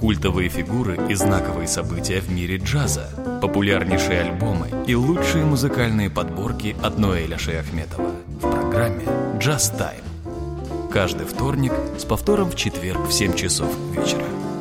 культовые фигуры и знаковые события в мире джаза, популярнейшие альбомы и лучшие музыкальные подборки от Ноэля Шаяхметова в программе «Джаз Тайм». Каждый вторник с повтором в четверг в 7 часов вечера.